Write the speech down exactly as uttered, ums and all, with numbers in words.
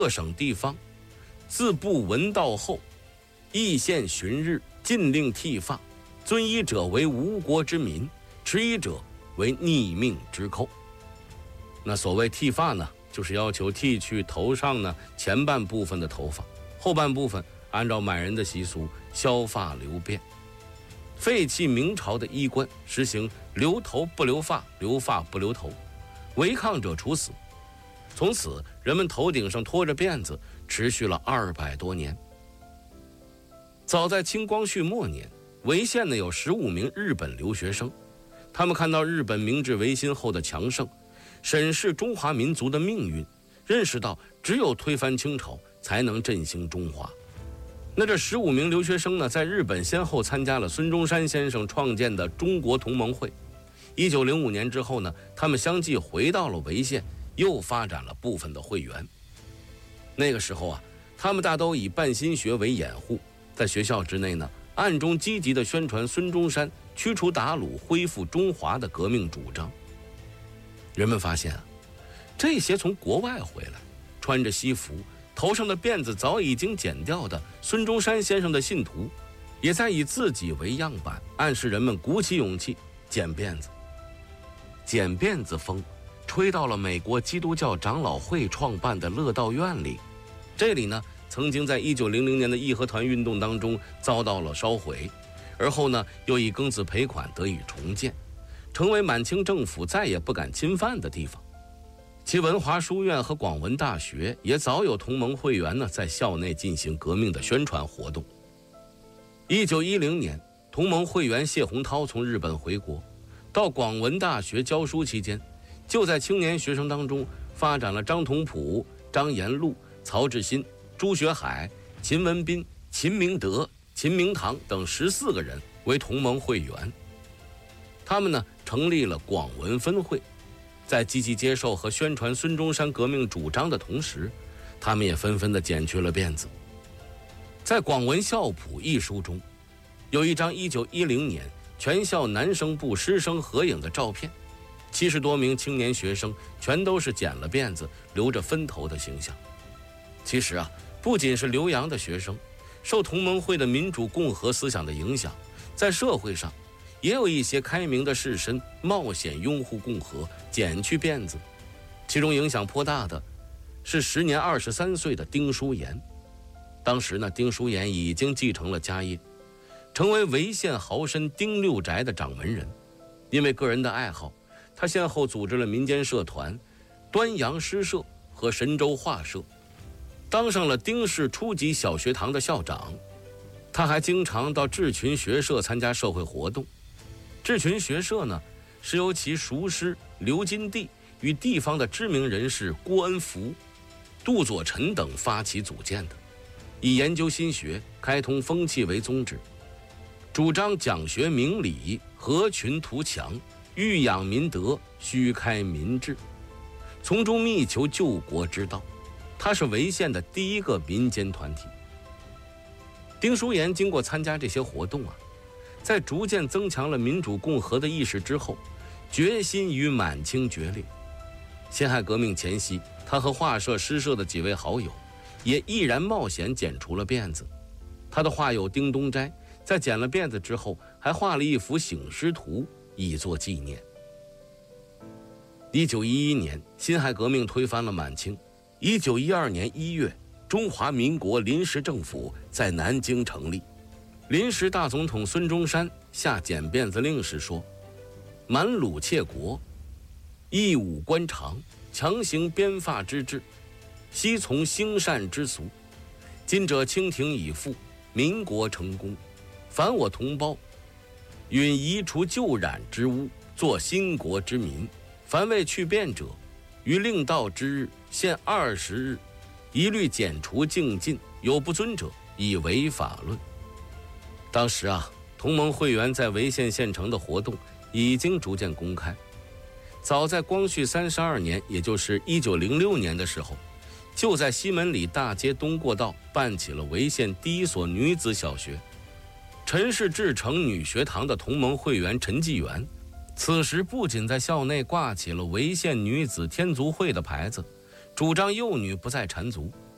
各省地方自布文道后，议县旬日，禁令剃发，遵依者为吴国之民，迟疑者为逆命之寇。那所谓剃发呢，就是要求剃去头上呢前半部分的头发，后半部分按照满人的习俗削发留辫。废弃明朝的衣冠，实行留头不留发，留发不留头，违抗者处死。从此人们头顶上拖着辫子，持续了二百多年。早在清光绪末年，潍县呢有十五名日本留学生，他们看到日本明治维新后的强盛，审视中华民族的命运，认识到只有推翻清朝才能振兴中华。那这十五名留学生呢，在日本先后参加了孙中山先生创建的中国同盟会。一九零五年之后呢，他们相继回到了潍县，又发展了部分的会员。那个时候啊，他们大都以办新学为掩护，在学校之内呢，暗中积极地宣传孙中山驱除鞑虏、恢复中华的革命主张。人们发现啊，这些从国外回来，穿着西服，头上的辫子早已经剪掉的孙中山先生的信徒，也在以自己为样板，暗示人们鼓起勇气剪辫子。剪辫子风吹到了美国基督教长老会创办的乐道院里，这里呢曾经在一九零零年的义和团运动当中遭到了烧毁，而后呢又以庚子赔款得以重建，成为满清政府再也不敢侵犯的地方。其文华书院和广文大学也早有同盟会员呢在校内进行革命的宣传活动。一九一零年，同盟会员谢洪涛从日本回国，到广文大学教书期间，就在青年学生当中发展了张同甫、张延禄、曹志新、朱学海、秦文斌、秦明德、秦明堂等十四个人为同盟会员。他们呢成立了广文分会，在积极接受和宣传孙中山革命主张的同时，他们也纷纷地剪去了辫子。在《广文校谱》一书中，有一张一九一零年全校男生部师生合影的照片，七十多名青年学生全都是剪了辫子，留着分头的形象。其实啊，不仅是留洋的学生，受同盟会的民主共和思想的影响，在社会上也有一些开明的士绅冒险拥护共和，剪去辫子。其中影响颇大的是时年二十三岁的丁书言。当时呢，丁书言已经继承了家业，成为潍县豪绅丁六宅的掌门人。因为个人的爱好，他先后组织了民间社团端阳诗社和神州画社，当上了丁氏初级小学堂的校长。他还经常到志群学社参加社会活动。志群学社呢，是由其塾师刘金娣与地方的知名人士郭恩福、杜佐臣等发起组建的，以研究新学、开通风气为宗旨，主张讲学明理、合群图强、育养民德、虚开民智，从中密求救国之道。它是潍县的第一个民间团体。丁书言经过参加这些活动啊，在逐渐增强了民主共和的意识之后，决心与满清决裂。辛亥革命前夕，他和画社、诗社的几位好友也毅然冒险剪除了辫子。他的画友丁东斋在剪了辫子之后，还画了一幅醒狮图，以作纪念。一九一一年，辛亥革命推翻了满清。一九一二年一月，中华民国临时政府在南京成立。临时大总统孙中山下剪辫子令时说：“满鲁窃国，义武官常，强行编发之制，悉从兴善之俗。今者清廷已复，民国成功，凡我同胞，允移除旧染之污，作新国之民。凡未去辫者，于令到之日限二十日，一律剪除净尽，有不遵者，以违法论。”当时啊，同盟会员在潍县县城的活动已经逐渐公开。早在光绪三十二年，也就是一九零六年的时候，就在西门里大街东过道办起了潍县第一所女子小学。陈氏至诚女学堂的同盟会员陈继元，此时不仅在校内挂起了潍县女子天足会的牌子，主张幼女不再缠足，